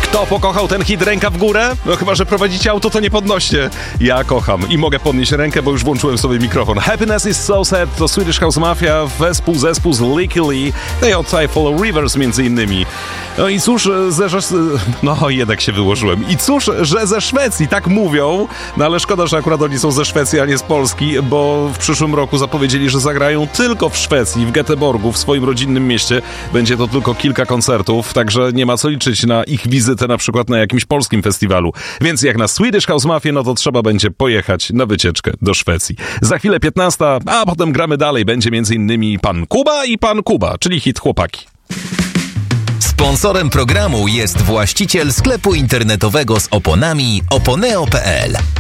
Kto pokochał ten hit Ręka w górę? No chyba, że prowadzicie auto, to nie podnoście. Ja kocham i mogę podnieść rękę, bo już włączyłem sobie mikrofon. Happiness is so sad to Swedish House Mafia, zespół z Licky Lee, no i od Typhoon Rivers między innymi. No i cóż, jednak się wyłożyłem. I cóż, że ze Szwecji, tak mówią, no ale szkoda, że akurat oni są ze Szwecji, a nie z Polski, bo w przyszłym roku zapowiedzieli, że zagrają tylko w Szwecji, w Göteborgu, w swoim rodzinnym mieście. Będzie to tylko kilka koncertów, także nie ma co liczyć na ich wizytę na przykład na jakimś polskim festiwalu. Więc jak na Swedish House Mafia, no to trzeba będzie pojechać na wycieczkę do Szwecji. Za chwilę 15, a potem gramy dalej. Będzie między innymi Pan Kuba i Pan Kuba, czyli hit Chłopaki. Sponsorem programu jest właściciel sklepu internetowego z oponami oponeo.pl.